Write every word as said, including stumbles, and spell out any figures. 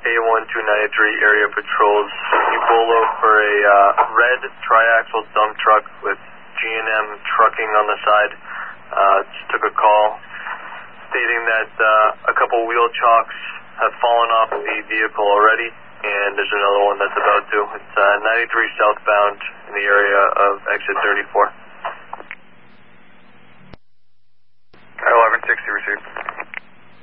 A one two ninety-three area patrols. You pulled over a uh, red triaxle dump truck with G and M trucking on the side. Uh, just took a call stating that uh, a couple wheel chocks have fallen off the vehicle already, and there's another one that's about to. It's uh, ninety-three southbound in the area of exit thirty-four. eleven sixty received.